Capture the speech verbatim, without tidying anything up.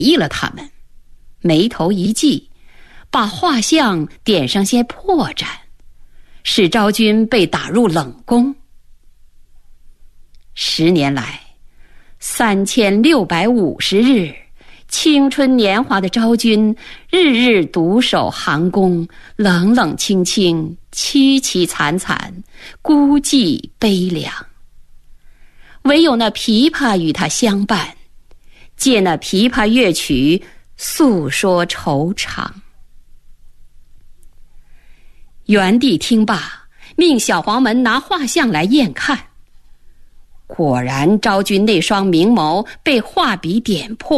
疑了他们，眉头一记，把画像点上些破绽，使昭君被打入冷宫。十年来，三千六百五十日，青春年华的昭君日日独守寒宫，冷冷清清，凄凄惨惨，孤寂悲凉。唯有那琵琶与她相伴，借那琵琶乐曲诉说惆怅。元帝听罢，命小黄门拿画像来验看，果然昭君那双明眸被画笔点破，